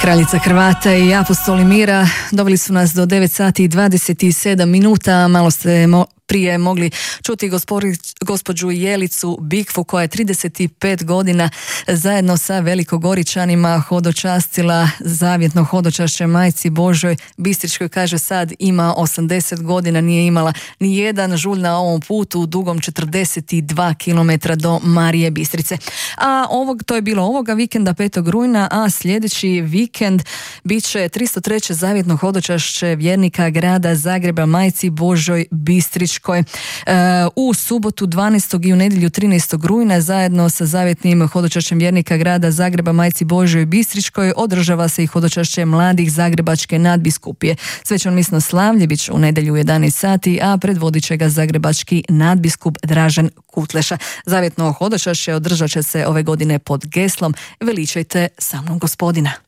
Kraljica Hrvata i apostoli mira doveli su nas do 9 sati i 27 minuta. Malo ste prije mogli čuti gospođu Jelicu Bikfu koja je 35 godina zajedno sa velikogoričanima hodočastila zavjetno hodočašće Majci Božoj Bistričkoj. Kaže sad ima 80 godina, nije imala ni jedan žulj na ovom putu dugom 42 km do Marije Bistrice. A to je bilo ovoga vikenda 5. rujna, a sljedeći vikend bit će 303. zavjetno hodočašće vjernika grada Zagreba Majci Božoj Bistričkoj. U subotu 12. i u nedjelju 13. rujna zajedno sa zavjetnim hodočašćem vjernika grada Zagreba Majci Božoj Bistričkoj održava se i hodočašće mladih Zagrebačke nadbiskupije. Svečanosno slavlje bit će u nedjelju 11 sati, a predvodit će ga zagrebački nadbiskup Dražen Kutleša. Zavjetno hodočašće održat će se ove godine pod geslom Veličajte sa mnom Gospodina.